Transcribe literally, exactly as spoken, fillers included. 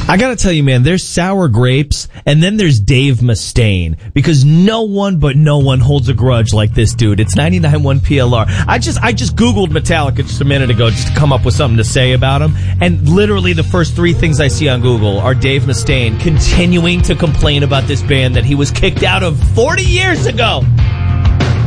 I gotta tell you, man, there's Sour Grapes, and then there's Dave Mustaine, because no one but no one holds a grudge like this dude. It's ninety-nine point one P L R. I just, I just Googled Metallica just a minute ago just to come up with something to say about him, and literally the first three things I see on Google are Dave Mustaine continuing to complain about this band that he was kicked out of forty years ago.